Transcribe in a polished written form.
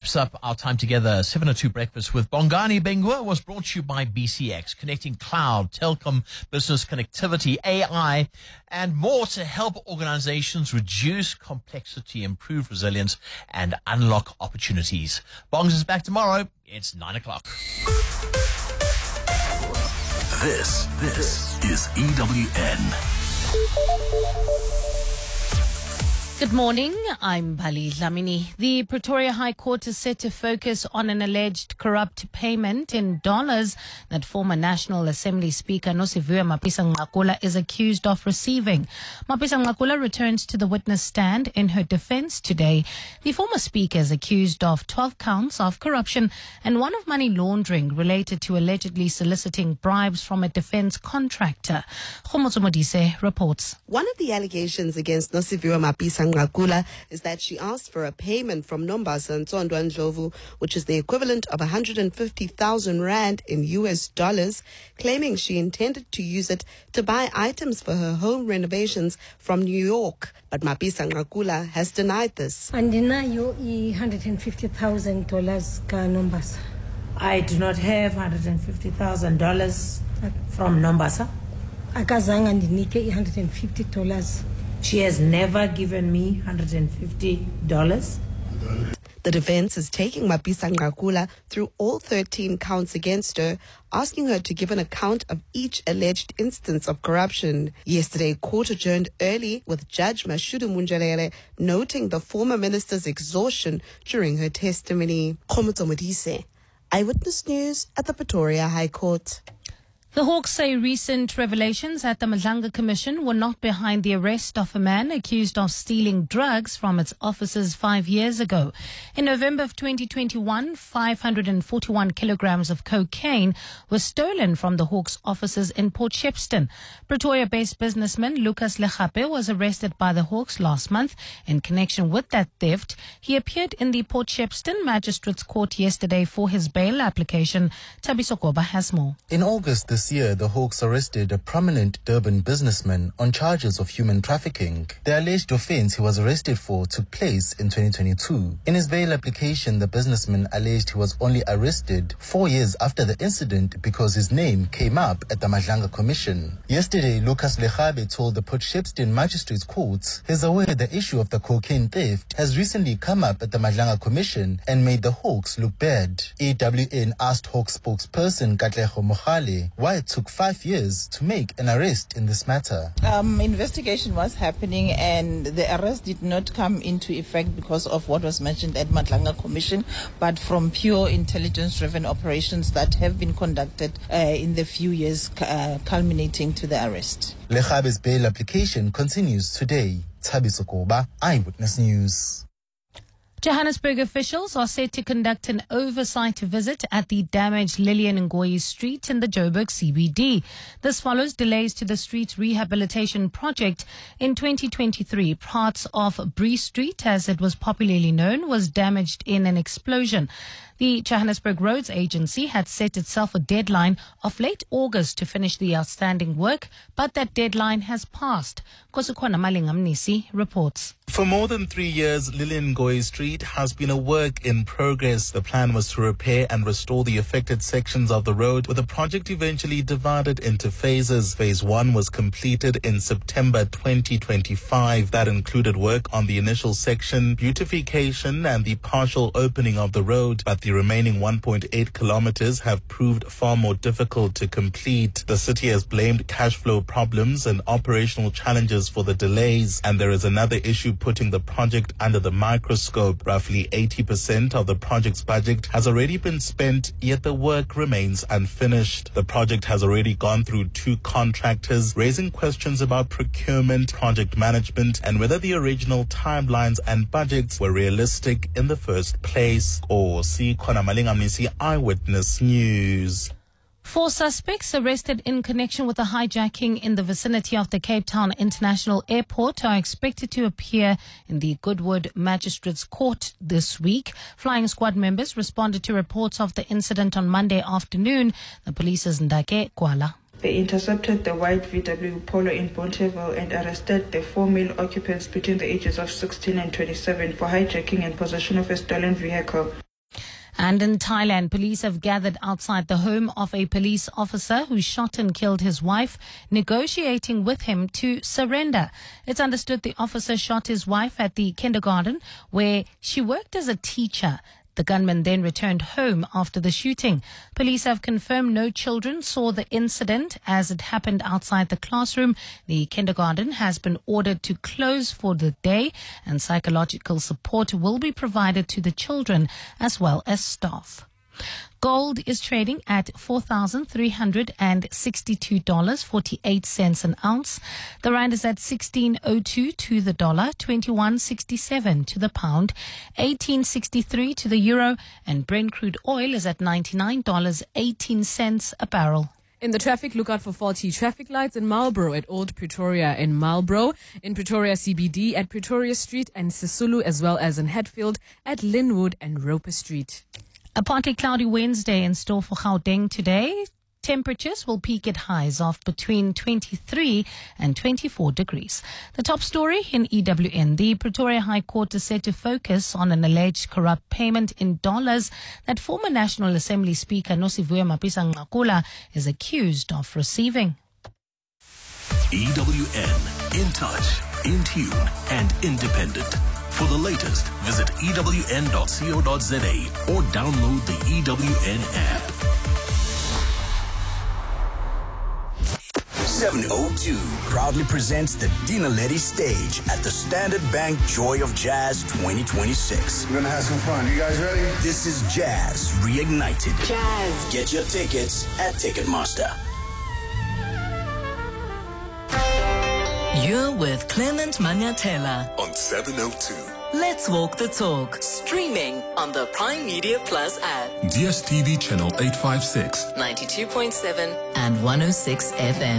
wraps up our time together. 7:02 Breakfast with Bongani Bengwa was brought to you by BCX, connecting cloud, telecom, business connectivity, AI, and more to help organizations reduce complexity, improve resilience, and unlock opportunities. Bongs is back tomorrow. It's 9 o'clock. This is EWN. Good morning, I'm Bali Dlamini. The Pretoria High Court is set to focus on an alleged corrupt payment in dollars that former National Assembly Speaker Nosiviwe Mapisa-Nqakula is accused of receiving. Mapisa-Nqakula returns to the witness stand in her defense today. The former speaker is accused of 12 counts of corruption and one of money laundering related to allegedly soliciting bribes from a defense contractor. Khomotso Modise reports. One of the allegations against Nosiviwe Mapisa-Nqakula is that she asked for a payment from Nombasa Ntsondwa Ndlovu, which is the equivalent of 150,000 rand in US dollars, claiming she intended to use it to buy items for her home renovations from New York. But Mapisa-Nqakula has denied this. And deny you $150,000 ka Nombasa. I do not have $150,000 from Nombasa. Akazanga ndinike $150. She has never given me $150. The defense is taking Mapisa-Nqakula through all 13 counts against her, asking her to give an account of each alleged instance of corruption. Yesterday, court adjourned early with Judge Mashudu Munjalele noting the former minister's exhaustion during her testimony. Khomotso Modise, Eyewitness News at the Pretoria High Court. The Hawks say recent revelations at the Madlanga Commission were not behind the arrest of a man accused of stealing drugs from its offices 5 years ago. In November of 2021, 541 kilograms of cocaine was stolen from the Hawks offices in Port Shepstone. Pretoria-based businessman Lucas Legape was arrested by the Hawks last month in connection with that theft. He appeared in the Port Shepstone Magistrates Court yesterday for his bail application. Thabiso Koba has more. In August this year, the Hawks arrested a prominent Durban businessman on charges of human trafficking. The alleged offence he was arrested for took place in 2022. In his bail application, the businessman alleged he was only arrested 4 years after the incident because his name came up at the Madlanga Commission. Yesterday, Lucas Legabe told the Port Shepstone Magistrates Court he's aware the issue of the cocaine theft has recently come up at the Madlanga Commission and made the Hawks look bad. EWN asked Hawks spokesperson Katlego Mogale why it took 5 years to make an arrest in this matter. Investigation was happening and the arrest did not come into effect because of what was mentioned at Madlanga Commission, but from pure intelligence-driven operations that have been conducted in the few years culminating to the arrest. Legabe's bail application continues today. Thabiso Koba, Eyewitness News. Johannesburg officials are set to conduct an oversight visit at the damaged Lillian Ngoyi Street in the Joburg CBD. This follows delays to the street's rehabilitation project. In 2023, parts of Bree Street, as it was popularly known, was damaged in an explosion. The Johannesburg Roads Agency had set itself a deadline of late August to finish the outstanding work, but that deadline has passed. Kosukwana Malingamnisi reports. For more than 3 years, Lillian Ngoyi Street has been a work in progress. The plan was to repair and restore the affected sections of the road, with the project eventually divided into phases. Phase 1 was completed in September 2025. That included work on the initial section, beautification, and the partial opening of the road. But the remaining 1.8 kilometers have proved far more difficult to complete. The city has blamed cash flow problems and operational challenges for the delays, and there is another issue putting the project under the microscope. Roughly 80% of the project's budget has already been spent, yet the work remains unfinished. The project has already gone through 2 contractors, raising questions about procurement, project management, and whether the original timelines and budgets were realistic in the first place. Khona Malingamnisi, Eyewitness News. 4 suspects arrested in connection with a hijacking in the vicinity of the Cape Town International Airport are expected to appear in the Goodwood Magistrates Court this week. Flying squad members responded to reports of the incident on Monday afternoon. The police's Ndake Kwala. They intercepted the white VW Polo in Bonteville and arrested the 4 male occupants between the ages of 16 and 27 for hijacking and possession of a stolen vehicle. And in Thailand, police have gathered outside the home of a police officer who shot and killed his wife, negotiating with him to surrender. It's understood the officer shot his wife at the kindergarten where she worked as a teacher. The gunman then returned home after the shooting. Police have confirmed no children saw the incident as it happened outside the classroom. The kindergarten has been ordered to close for the day, and psychological support will be provided to the children as well as staff. Gold is trading at $4,362.48 an ounce. The rand is at 16.02 to the dollar, 21.67 to the pound, 18.63 to the euro, and Brent crude oil is at $99.18 a barrel. In the traffic, look out for faulty traffic lights in Marlborough at Old Pretoria in Marlborough, in Pretoria CBD at Pretoria Street and Sisulu, as well as in Hatfield at Linwood and Roper Street. A partly cloudy Wednesday in store for Gauteng today. Temperatures will peak at highs of between 23 and 24 degrees. The top story in EWN. The Pretoria High Court is set to focus on an alleged corrupt payment in dollars that former National Assembly Speaker Nosiviwe Mapisa-Nqakula is accused of receiving. EWN, in touch, in tune, and independent. For the latest, visit ewn.co.za or download the EWN app. 702 proudly presents the Dina Letty stage at the Standard Bank Joy of Jazz 2026. We're gonna have some fun. You guys ready? This is Jazz Reignited. Jazz. Get your tickets at Ticketmaster. You're with Clement Manyatela on 702. Let's walk the talk. Streaming on the Prime Media Plus app. DSTV channel 856. 92.7 and 106 FM.